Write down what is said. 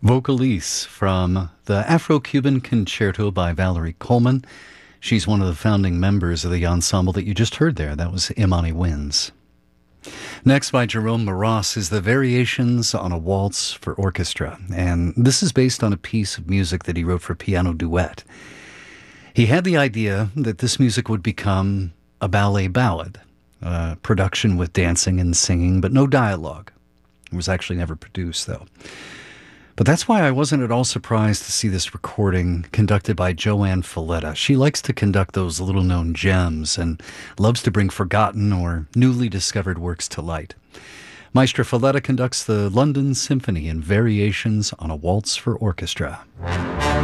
Vocalise from the Afro-Cuban Concerto by Valerie Coleman. She's one of the founding members of the ensemble that you just heard there. That was Imani Winds. Next, by Jerome Maross, is the Variations on a Waltz for Orchestra. And this is based on a piece of music that he wrote for piano duet. He had the idea that this music would become a ballet ballad, a production with dancing and singing, but no dialogue. It was actually never produced, though. But that's why I wasn't at all surprised to see this recording conducted by Joanne Falletta. She likes to conduct those little-known gems and loves to bring forgotten or newly discovered works to light. Maestra Falletta conducts the London Symphony in Variations on a Waltz for Orchestra.